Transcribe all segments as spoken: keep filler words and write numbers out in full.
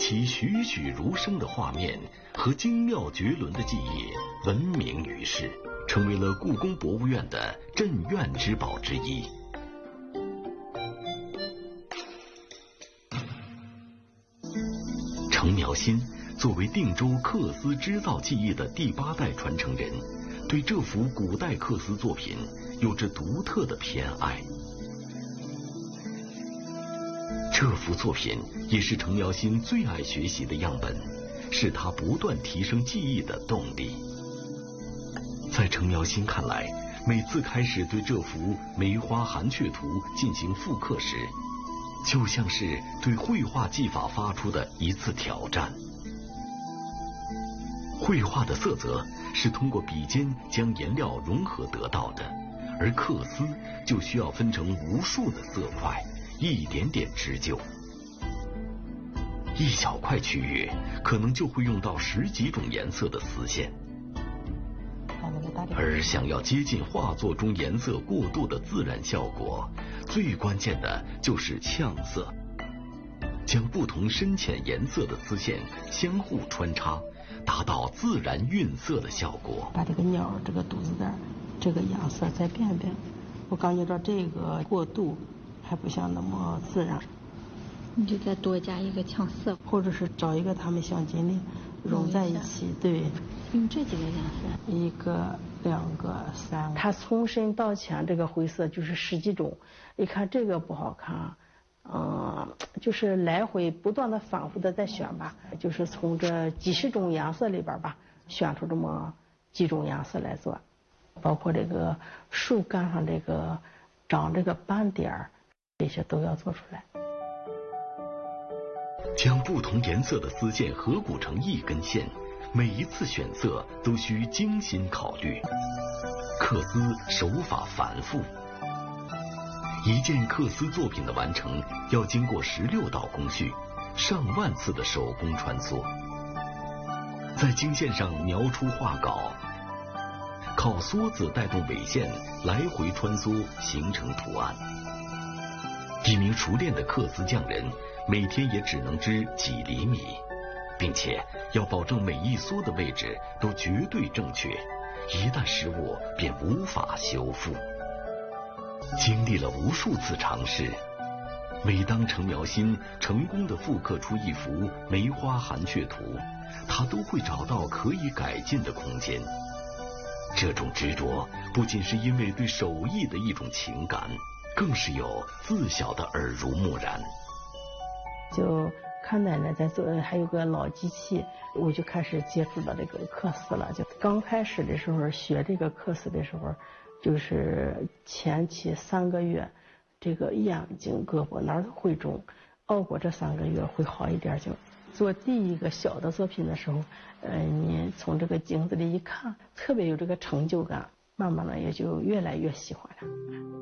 其栩栩如生的画面和精妙绝伦的技艺闻名于世，成为了故宫博物院的镇院之宝之一。程苗新作为定州缂丝织造技艺的第八代传承人，对这幅古代缂丝作品有着独特的偏爱。这幅作品也是程苗新最爱学习的样本，是他不断提升技艺的动力。在程苗新看来，每次开始对这幅《梅花寒雀图》进行复刻时，就像是对绘画技法发出的一次挑战。绘画的色泽是通过笔尖将颜料融合得到的，而缂丝就需要分成无数的色块，一点点织就。一小块区域可能就会用到十几种颜色的丝线，而想要接近画作中颜色过渡的自然效果，最关键的就是呛色，将不同深浅颜色的丝线相互穿插，达到自然晕色的效果。 把这个鸟这个肚子带这个颜色再变变，我感觉到这个过渡还不像那么自然， 你就再多加一个呛色， 或者是找一个它们相近的融在一起。对， 用这几个颜色， 一个、两个、三个。它从深到浅这个灰色就是十几种，一看这个不好看，嗯，就是来回不断的反复的在选吧，就是从这几十种颜色里边吧，选出这么几种颜色来做，包括这个树干上这个长这个斑点儿，这些都要做出来。 将不同颜色的丝线合鼓成一根线，每一次选色都需精心考虑。缂丝手法繁复，一件缂丝作品的完成要经过十六道工序，上万次的手工穿梭，在经线上描出画稿，靠梭子带动纬线来回穿梭形成图案。一名熟练的缂丝匠人每天也只能织几厘米，并且要保证每一梭的位置都绝对正确，一旦失误便无法修复。经历了无数次尝试，每当程苗新成功地复刻出一幅《梅花寒雀图》，他都会找到可以改进的空间。这种执着不仅是因为对手艺的一种情感，更是有自小的耳濡目染。 就看奶奶在做，还有个老机器，我就开始接触到这个缂丝了。就刚开始的时候学这个缂丝的时候，就是前期三个月，这个眼睛、胳膊哪儿都会肿，熬过这三个月会好一点。就做第一个小的作品的时候，呃，你从这个镜子里一看，特别有这个成就感，慢慢的也就越来越喜欢了。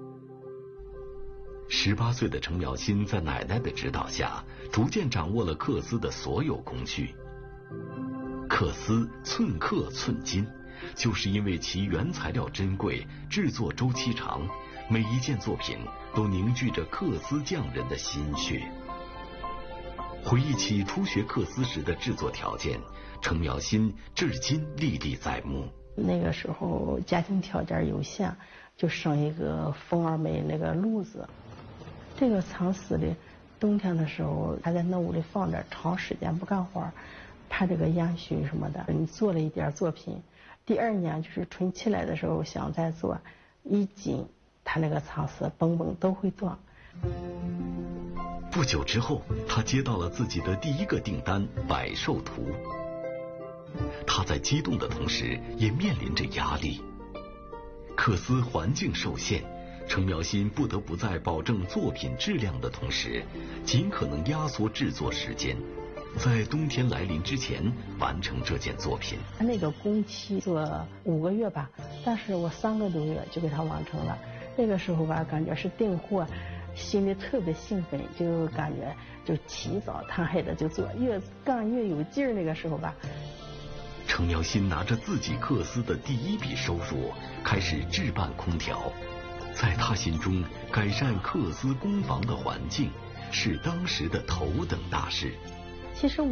十八岁的程苗新在奶奶的指导下，逐渐掌握了缂丝的所有工序。缂丝寸克寸金，就是因为其原材料珍贵，制作周期长，每一件作品都凝聚着缂丝匠人的心血。回忆起初学缂丝时的制作条件，程苗新至今历历在目。 那个时候家庭条件有限，就剩一个蜂儿煤那个炉子。这个蚕丝的，冬天的时候还在那屋里放着，长时间不干活，怕这个烟熏什么的。你做了一点作品，第二年就是春起来的时候想再做，一紧，它那个蚕丝蹦蹦都会断。 不久之后，他接到了自己的第一个订单《百寿图》。他在激动的同时，也面临着压力。缂丝环境受限，程苗新不得不在保证作品质量的同时，尽可能压缩制作时间，在冬天来临之前完成这件作品。 那个工期做五个月吧，但是我三个多月就给它完成了。那个时候吧，感觉是订货，心里特别兴奋，就感觉就起早贪黑的就做，越干越有劲儿。那个时候吧， 程苗新拿着自己缂丝的第一笔收入，开始置办空调。在他心中，改善缂丝工坊的环境是当时的头等大事。 其实我